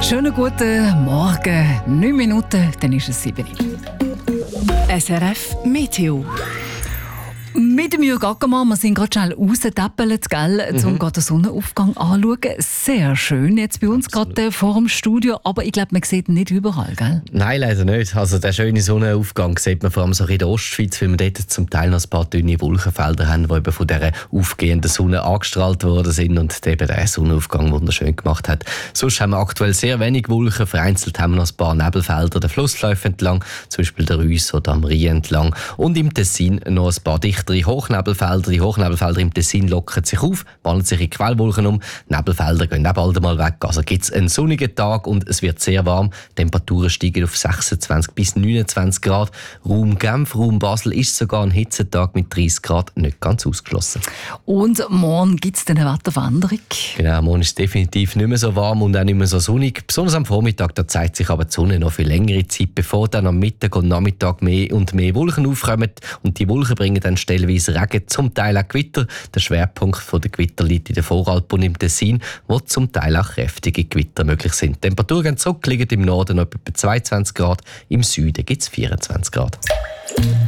Schönen guten Morgen. 9 Minuten, dann ist es 7 Uhr. SRF Meteo. Mit dem Jürg Ackermann, wir sind gerade schnell rausgetäppelt, um den Sonnenaufgang anzuschauen. Sehr schön jetzt bei uns gerade vor dem Studio, aber ich glaube, man sieht ihn nicht überall, gell? Nein, leider nicht. Also den schönen Sonnenaufgang sieht man vor allem so in der Ostschweiz, weil wir dort zum Teil noch ein paar dünne Wolkenfelder haben, die eben von dieser aufgehenden Sonne angestrahlt worden sind und eben den Sonnenaufgang wunderschön gemacht hat. Sonst haben wir aktuell sehr wenig Wolken, vereinzelt haben wir noch ein paar Nebelfelder den Flussläufen entlang, zum Beispiel der Reuss oder am Rhein entlang und im Tessin noch ein paar dichtere Hochnebelfelder. Die Hochnebelfelder im Tessin lockern sich auf, wandeln sich in Quellwolken um. Die Nebelfelder gehen auch bald einmal weg. Also gibt es einen sonnigen Tag und es wird sehr warm. Die Temperaturen steigen auf 26 bis 29 Grad. Raum Genf, Raum Basel ist sogar ein Hitzetag mit 30 Grad nicht ganz ausgeschlossen. Und morgen gibt es dann eine Wetterveränderung? Genau, morgen ist es definitiv nicht mehr so warm und auch nicht mehr so sonnig. Besonders am Vormittag, da zeigt sich aber die Sonne noch für längere Zeit, bevor dann am Mittag und Nachmittag mehr und mehr Wolken aufkommen. Und die Wolken bringen dann stellenweise Regen, zum Teil auch Gewitter. Der Schwerpunkt der Gewitter liegt in der Voralpen und im Tessin, wo zum Teil auch kräftige Gewitter möglich sind. Die Temperaturen gehen zurück, liegen im Norden noch etwa 22 Grad, im Süden gibt es 24 Grad.